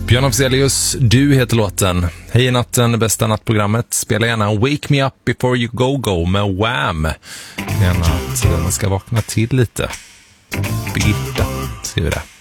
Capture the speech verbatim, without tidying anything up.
Björn Afzelius, Du heter låten. Hej i natten, bästa nattprogrammet. Spela gärna Wake Me Up Before You Go Go med Wham. Gärna att man ska vakna till lite. Birgitta, skriver det.